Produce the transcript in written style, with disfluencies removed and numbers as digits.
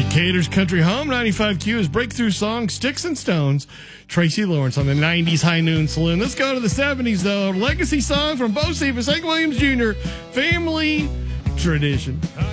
Gators Country Home 95Q is breakthrough song Sticks and Stones. Tracy Lawrence on the 90s High Noon Saloon. Let's go to the 70s, though. Legacy song from Bo Cephas, Hank Williams Jr., Family Tradition.